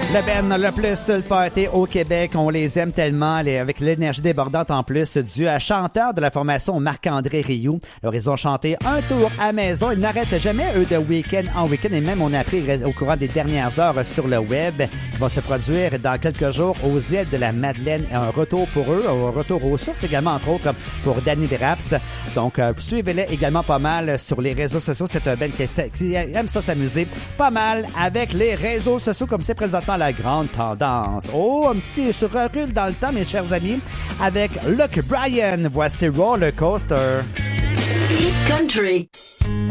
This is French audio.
Le band le plus sur le party au Québec, on les aime tellement, avec l'énergie débordante en plus, dû à chanteur de la formation Marc-André Rioux. Alors, ils ont chanté un tour à maison. Ils n'arrêtent jamais, eux, de week-end en week-end. Et même, on a appris au courant des dernières heures sur le web, ils vont se produire dans quelques jours aux îles de la Madeleine. Un retour pour eux, un retour aux sources également, entre autres, pour Danny Draps. Donc, suivez-les également pas mal sur les réseaux sociaux. C'est un band qui aime ça s'amuser pas mal avec les réseaux sociaux, comme c'est présentement la grande tendance. Oh, un petit recul dans le temps, mes chers amis, avec Luke Bryan. Voici Roller Coaster. Hit Country.